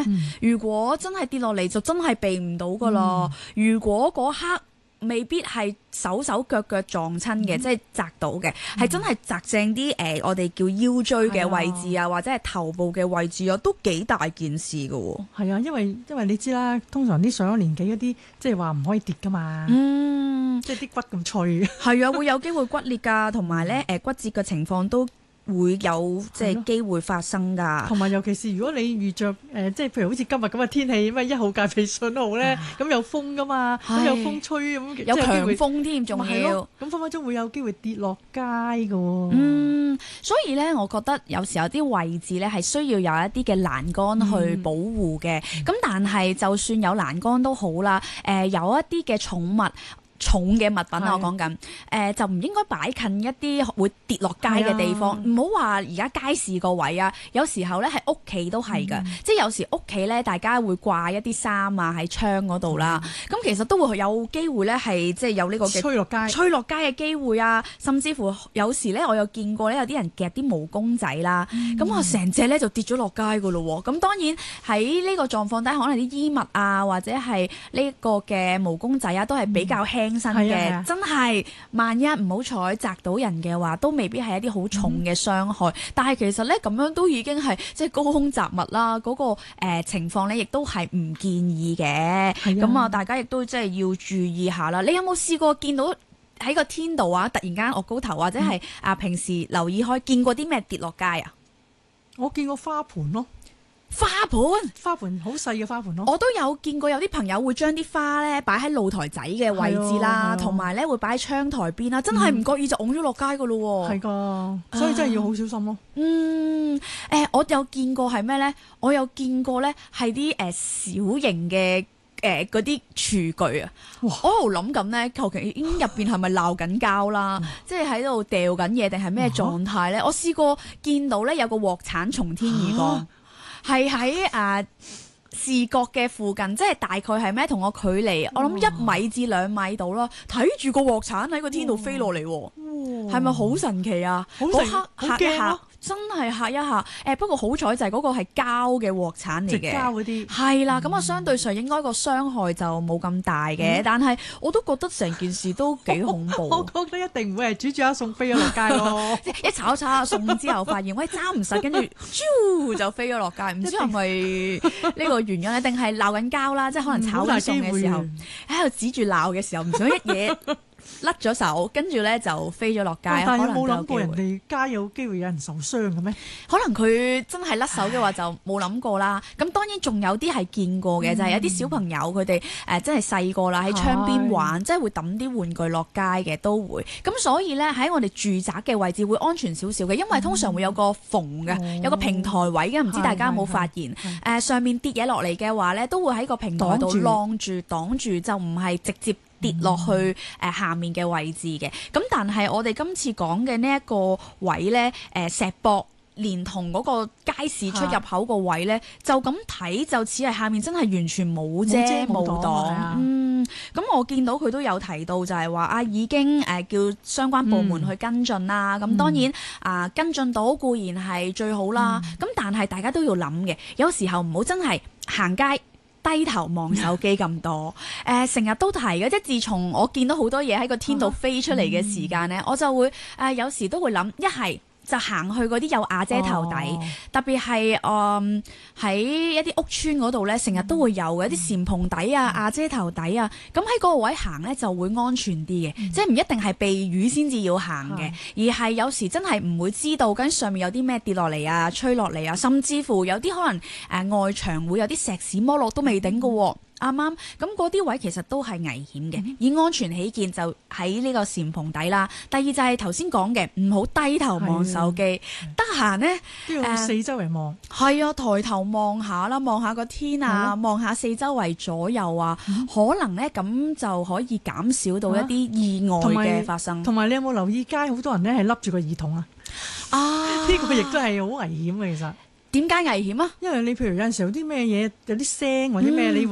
呢？如果真係跌落嚟，就真係避唔到噶啦。如果嗰刻未必係手手腳腳撞親嘅，即係砸到嘅，係真係砸正啲我哋叫腰椎嘅位置啊，或者係頭部嘅位置啊，都幾大件事㗎喎。 係啊，因為你知啦，通常啲上咗年紀嗰啲，即係話唔可以跌㗎嘛。即係啲骨咁脆。係啊，會有機會骨裂㗎，同埋咧骨折嘅情況都會有即係機會發生㗎， 同埋尤其是如果你遇着即係譬如好似今日咁嘅天氣，咩1號戒備信號咧，咁有風㗎嘛，咁有風吹咁， 有強風添，仲要咁分分鐘會有機會跌落街㗎喎。 所以咧，我覺得有時候啲位置咧係需要有一啲嘅欄杆去保護嘅。咁但係就算有欄杆都好啦，有一啲嘅寵物。重嘅物品啊，我講緊，就唔應該擺近一啲會跌落街嘅地方，唔好話而家街市個位啊，有時候咧喺屋企都係㗎，即係有時屋企咧大家會掛一啲衫啊喺窗嗰度啦，咁其實都會有機會咧係即係有呢個嘅吹落街嘅機會啊，甚至乎有時咧我有見過咧有啲人夾啲毛公仔啦，咁我成隻咧就跌咗落街㗎咯喎，咁當然喺呢個狀況底下，可能啲衣物啊或者係呢個嘅毛公仔啊都係比較輕身嘅，真係萬一唔好彩砸到人嘅話，都未必係一啲好重嘅傷害。但係其實咧咁樣都已經係即係高空雜物啦，嗰個情況咧亦都係唔建議嘅。咁啊，大家亦都即係要注意下啦。你有冇試過見到喺個天度啊，突然間惡高頭，或者係平時留意開見過啲咩跌落街啊？ 我見過花盆咯。 花盆好細嘅花盆咯， 我都有見過有啲朋友會將啲花咧擺喺露台仔嘅位置啦，同埋咧會擺喺窗台邊啦，真係唔覺意就㧬咗落街噶咯喎。 係噶，所以真係要好小心咯。 我有見過係咩咧？我有見過咧係啲小型嘅嗰啲廚具啊。我喺度諗緊咧，求其入邊係咪鬧緊交啦？即係喺度掉緊嘢定係咩狀態咧？我試過見到咧有個鑊鏟從天而降。係喺視角嘅附近，即係大概係咩？同我距離，我諗1米至2米度啦。睇住個鑊鏟喺個天度飛落嚟，係咪好神奇啊？嗰刻嚇一下，真係嚇一下。不過好彩就係嗰個係膠嘅鑊鏟嚟嘅， 直膠嗰啲係啦。咁啊，相對上應該個傷害就冇咁大嘅。但係我都覺得成件事都幾恐怖。 我覺得一定唔會係煮下餸飛咗落街咯。 一炒下餸之後，發現喂揸唔實，跟住啾就飛咗落街。唔知係咪呢個原因咧？定係鬧緊交啦？即係可能炒緊餸嘅時候，喺度指住鬧嘅時候，唔想一嘢甩咗手，跟住咧就飛咗落街。 但係有冇諗過人哋街有機會有人受傷嘅咩？ 可能佢真係甩手嘅話就冇諗過啦。咁當然仲有啲係見過嘅，就係有啲小朋友佢哋真係細個啦，喺窗邊玩，即係會抌啲玩具落街嘅都會。咁所以咧喺我哋住宅嘅位置會安全少少嘅，因為通常會有個縫嘅，有個平台位嘅，唔知大家有冇發現？上面跌嘢落嚟嘅話咧，都會喺個平台度晾住擋住，就唔係直接跌落去下面嘅位置嘅。咁但係我哋今次講嘅呢一個位咧，石壆連同嗰個街市出入口個位咧，就咁睇就似係下面真係完全冇遮冇擋。咁我見到佢都有提到就係話已經叫相關部門去跟進啦。咁當然跟進到固然係最好啦。咁但係大家都要諗嘅，有時候唔好真係行街低頭望手機咁多，成日都提嘅。即係自從我見到好多嘢喺個天度飛出嚟嘅時間咧，我就會有時都會諗，一係就行去嗰啲有瓦遮頭底，特別係喺一啲屋村嗰度咧，成日都會有嘅一啲簷篷底啊、瓦遮頭底啊，咁喺嗰個位行咧就會安全啲嘅，即係唔一定係避雨先至要行嘅，而係有時真係唔會知道緊上面有啲咩跌落嚟啊、吹落嚟啊，甚至乎有啲可能外牆會有啲石屎剝落都未頂㗎喎。啱啱咁嗰啲位其實都係危險嘅，以安全起見就喺呢個簷篷底啦。第二就係頭先講嘅，唔好低頭望手機，得閒呢都要四周圍望。 係啊，抬頭望下啦，望下個天啊，望下四周圍左右啊，可能呢咁就可以減少到一啲意外嘅發生。 同埋你有冇留意街好多人呢係笠住個耳筒啊？呢個亦都係好危險嘅其實。 點解危險啊？ 因為你譬如有陣時有啲咩嘢有啲聲或者咩，你會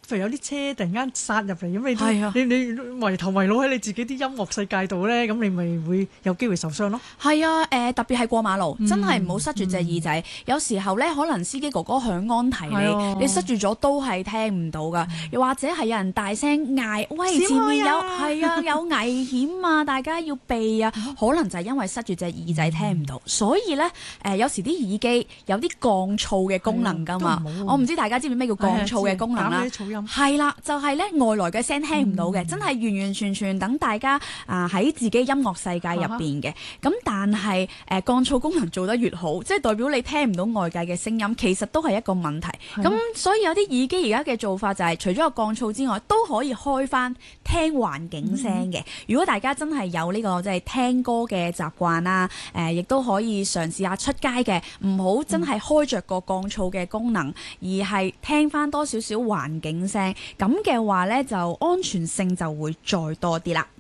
譬如有啲車突然間殺入嚟，咁係啊你迷頭迷腦喺你自己啲音樂世界度咧，咁你咪會有機會受傷咯。 係啊，特別係過馬路，真係唔好塞住隻耳仔。有時候咧，可能司機哥哥響安提你塞住咗都係聽唔到噶。又或者係有人大聲嗌，喂，前面有危險啊，大家要避啊。可能就係因為塞住隻耳仔聽唔到。所以咧，有時啲耳機有啲降噪嘅功能噶嘛。我唔知大家知唔知咩叫降噪嘅功能啦？係啦，就係咧外來嘅聲聽唔到嘅，真係完完全全等大家喺自己音樂世界入邊嘅。咁但係降噪功能做得越好，即係代表你聽唔到外界嘅聲音，其實都係一個問題。咁所以有啲耳機而家嘅做法就係除咗個降噪之外，都可以開翻聽環境聲嘅。如果大家真係有呢個即係聽歌嘅習慣啦，亦都可以嘗試下出街嘅，唔好真係開着個降噪嘅功能，而係聽翻多少少環境聲。咁嘅話呢，就安全性就會再多啲啦。